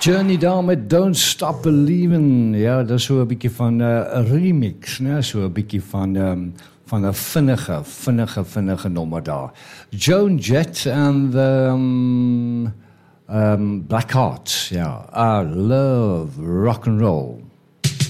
Journey daar met Don't Stop Believing. Ja, dat is so 'n bietjie van 'n remix, né? So 'n bietjie van 'n vinnige nommer daar. Joan Jett and the Black Hearts. Ja, I love rock and roll.